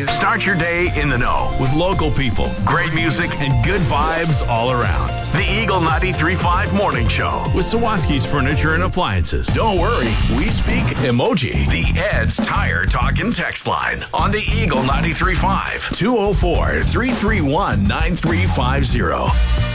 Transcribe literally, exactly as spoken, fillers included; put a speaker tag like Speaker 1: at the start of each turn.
Speaker 1: you.
Speaker 2: Start your day in the know with local people, great music, and good vibes all around. The Eagle ninety-three point five Morning Show with Sawatsky's Furniture and Appliances. Don't worry, we speak emoji. The Ed's Tire Talk and Text Line on the Eagle ninety-three point five. two oh four, three three one, nine three five zero.